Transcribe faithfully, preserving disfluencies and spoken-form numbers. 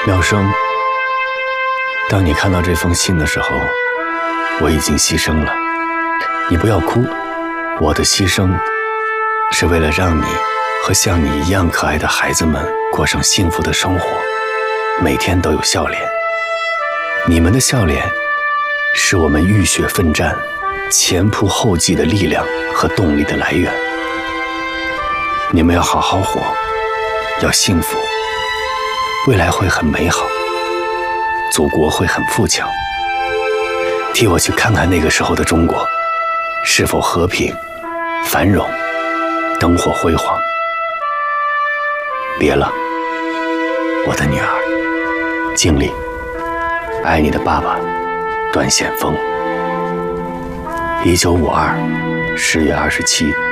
妙生，当你看到这封信的时候，我已经牺牲了。你不要哭，我的牺牲是为了让你和像你一样可爱的孩子们过上幸福的生活，每天都有笑脸。你们的笑脸是我们浴血奋战、前仆后继的力量和动力的来源。你们要好好活，要幸福，未来会很美好，祖国会很富强。替我去看看那个时候的中国，是否和平、繁荣、灯火辉煌。别了，我的女儿，经历，爱你的爸爸，段显峰。一九五二十月二十七。